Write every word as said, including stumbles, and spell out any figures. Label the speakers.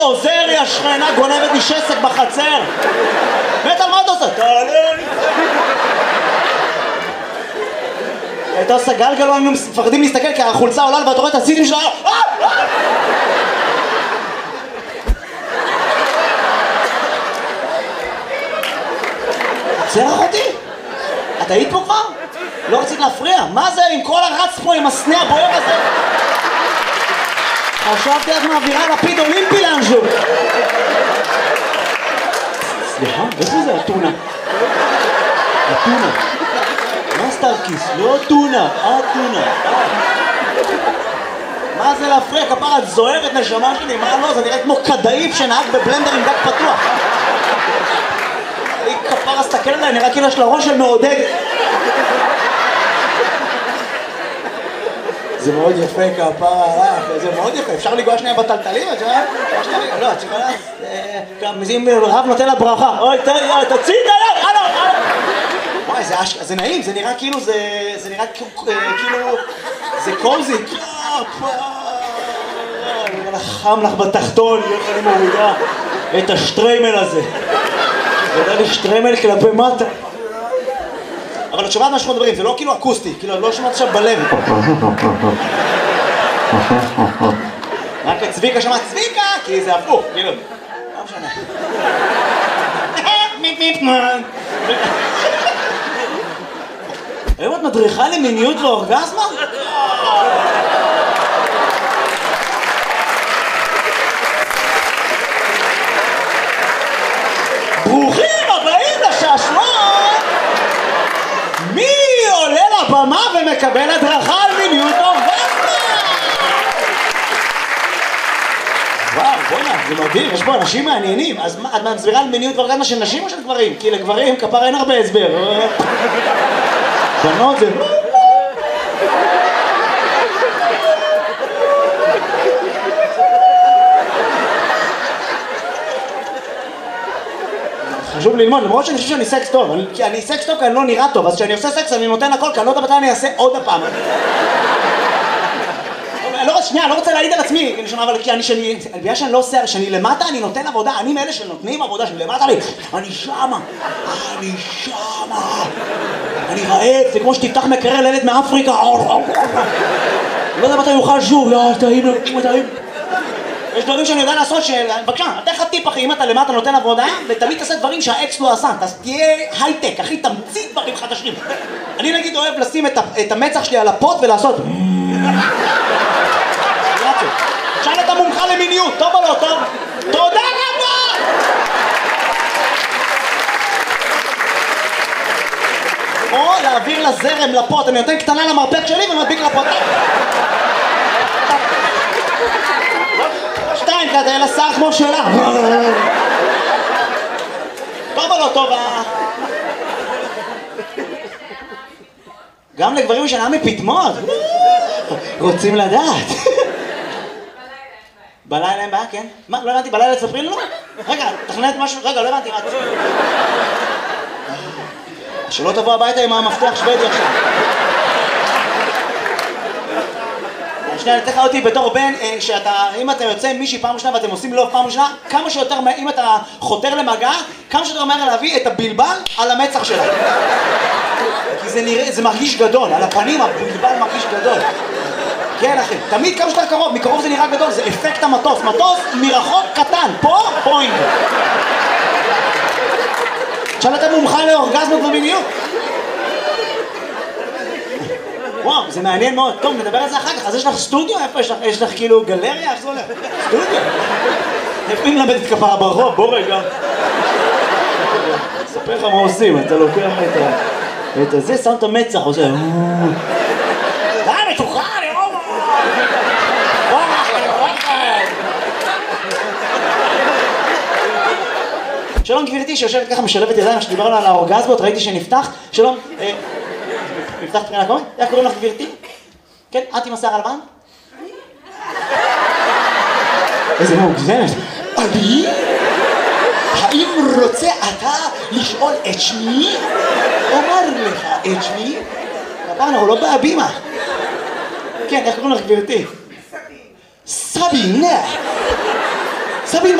Speaker 1: עוזר לי השכנה גונבת לי שסק בחצר. מת על מה אתה עושה? תעלה לי. אתה עושה גלגל, לא היינו מפחדים להסתכל כי החולצה עולה ואתה רואה את הסיטים שלה. זה אחותי? את היית פה כבר? לא רצית להפריע? מה זה עם כל הרץ פה עם הסנה הבוער הזה? חשבתי את מעבירה לפיד אולימפי לאנשהו. סליחה, איפה זה הטונה? הטונה. מה סטארקיס? לא טונה, הטונה. מה זה להפריע? כפרה, את זוהרת נשמה שלי, מה לא? זה נראה כמו כדאיף שנהג בבלנדר עם דק פתוח. היא כפרה, סתכל עליי, נראה כאילו יש לה ראש של מעודד. זה מאוד יפה כפרה עליך, זה מאוד יפה, אפשר לגוע שנייה בטלטלים, את יודעת? לא, את יכולה, גם מזים רב נותן לה ברכה, אוי, תוציא את היד, הלו, הלו. וואי, זה נעים, זה נראה כאילו, זה נראה כאילו, זה קוזי, חם לך בתחתון, איך אני מורידה את השטריימל הזה. יודע לי שטריימל כלפי מטה. אבל את שומעת מה שאנחנו מדברים, זה לא כאילו אקוסטי, כאילו לא שומעת עכשיו בלב. רק את צביקה שמעת צביקה, כי זה הפוך, כאילו. לא משנה. היום את מדריכה למיניות ואורגזמה? ברוכים הבאים לשעשועון! מי עולה לבמה ומקבל הדרכה על מיניות ואורגזמה? וואו, בוא'נה, זה מדהים, יש פה אנשים מעניינים. אז את מסבירה על מיניות ואורגזמה של נשים או של גברים? כי לגברים כפרה אין הרבה הסבר. בנות זה... חשוב ללמוד, למרות שאני חושב שאני סקס טוב, כי אני סקס טוב כי אני לא נראה טוב, אז כשאני עושה סקס אני נותן הכל, כי אני לא יודע מתי אני אעשה עוד הפעם. שנייה, אני לא רוצה להעיד על עצמי, אבל כי אני, שאני, בגלל שאני לא עושה, שאני למטה, אני נותן עבודה, אני מאלה שנותנים עבודה, שאני למטה לי, אני שמה, אני שמה, אני רעב, זה כמו שתפתח מקרר לילד מאפריקה, לא יודע מתי יוכל שוב, לא, טעים, טעים. יש דברים שאני יודע לעשות של... בבקשה, אתן לך טיפ אחי, אם אתה למטה נותן עבודה ותמיד תעשה דברים שהאקס לא עשה, אז תהיה הייטק, אחי, תמציא דברים חדשים. אני נגיד אוהב לשים את המצח שלי על הפוט ולעשות... שאל את המומחה למיניות, טוב או לא טוב? תודה רבה! או להעביר לזרם לפוט, אני נותן קטנה למרפק שלי ומדביק לפוט. שתיים כזה, אלא שר כמו שלה. טוב או לא טוב? גם לגברים שנה מפתמות. רוצים לדעת. בלילה אין בעיה, כן? מה? לא הבנתי, בלילה תספרי לנו? רגע, תכננת משהו? רגע, לא הבנתי מה... שלא תבוא הביתה עם המפתח שוודי עכשיו. שנייה, אני אתן לך אותי בתור בן, שאתה, אם אתה יוצא עם מישהי פעם ראשונה ואתם עושים לו פעם ראשונה, כמה שיותר, אם אתה חותר למגע, כמה שיותר מהר להביא את הבלבל על המצח שלה. כי זה נראה, זה מרגיש גדול, על הפנים הבלבל מרגיש גדול. כן אחי, תמיד כמה שיותר קרוב, מקרוב זה נראה גדול, זה אפקט המטוס, מטוס מרחוק קטן, פה פוינט. עכשיו אתה מומחה לאורגזמות ומיניות. וואו, זה מעניין מאוד. טוב, נדבר על זה אחר כך. אז יש לך סטודיו? איפה יש לך? יש לך כאילו גלריה? איך זה הולך? סטודיו? איפה אם למדת כפרה ברחוב? בוא רגע. אספר לך מה עושים, אתה לוקח את הזה, שם את המצח, עושה... די, מתוחה, אני רואה! וואו, אני רואה! שלום גבירתי שיושבת ככה משלבת ידיים, שדיברנו על האורגזמות, ראיתי שנפתח. שלום. נפתח תחילה קוראים? איך קוראים לך גבירתי? כן, את עם השיער הלבן? איזה מוגזמת. אני? האם רוצה אתה לשאול את שמי? אומר לך את שמי? הפעם אנחנו לא בהבימה. כן, איך קוראים לך גבירתי? סבי. סבי, נה. סבין,